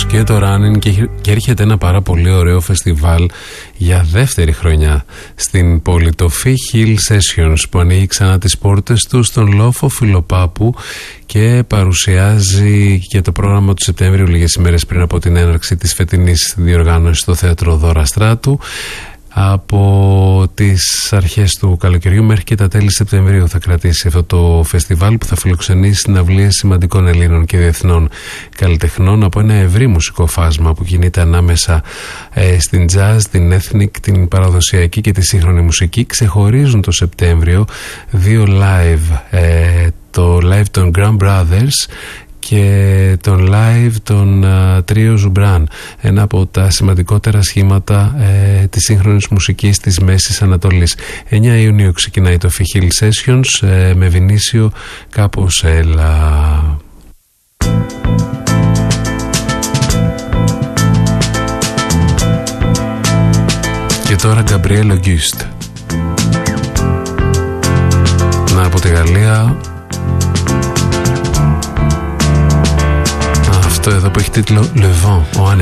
House και το Running και έρχεται ένα πάρα πολύ ωραίο φεστιβάλ για δεύτερη χρονιά στην πόλη, το Fee Hill Sessions, που ανοίγει ξανά τις πόρτες του στον λόφο Φιλοπάπου και παρουσιάζει και το πρόγραμμα του Σεπτέμβριου λίγες ημέρες πριν από την έναρξη της φετινής διοργάνωσης στο Θέατρο Δώρα Στράτου. Από τις αρχές του καλοκαιριού μέχρι και τα τέλη Σεπτεμβρίου θα κρατήσει αυτό το φεστιβάλ, που θα φιλοξενήσει συναυλίες σημαντικών Ελλήνων και διεθνών καλλιτεχνών από ένα ευρύ μουσικό φάσμα που κινείται ανάμεσα στην jazz, την ethnic, την παραδοσιακή και τη σύγχρονη μουσική. Ξεχωρίζουν το Σεπτέμβριο δύο live, το live των Grand Brothers και τον live των Τρίο Ζουμπράν, ένα από τα σημαντικότερα σχήματα της σύγχρονης μουσικής της Μέσης Ανατολής. 9 Ιουνίου ξεκινάει το Fee Hill Sessions με Βινίσιο Καποσέλα. Και τώρα Gabriel Auguste, από τη Γαλλία. Αυτό εδώ που έχει τίτλο Le Vent, ο άνεμος.